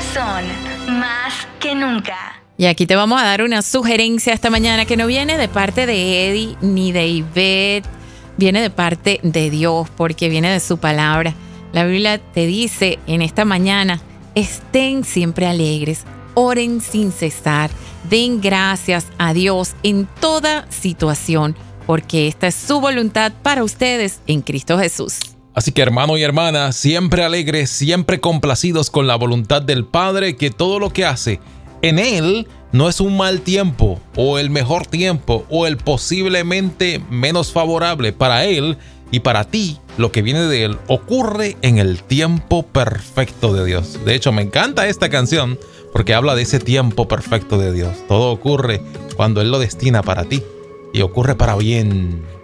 son más que nunca. Y aquí te vamos a dar una sugerencia esta mañana que no viene de parte de Eddie ni de Ivette, viene de parte de Dios porque viene de su palabra. La Biblia te dice en esta mañana, estén siempre alegres, oren sin cesar, den gracias a Dios en toda situación, porque esta es su voluntad para ustedes en Cristo Jesús. Así que hermano y hermana, siempre alegres, siempre complacidos con la voluntad del Padre, que todo lo que hace en Él no es un mal tiempo, o el mejor tiempo, o el posiblemente menos favorable. Para Él y para ti, lo que viene de Él ocurre en el tiempo perfecto de Dios. De hecho, me encanta esta canción porque habla de ese tiempo perfecto de Dios. Todo ocurre cuando Él lo destina para ti y ocurre para bien.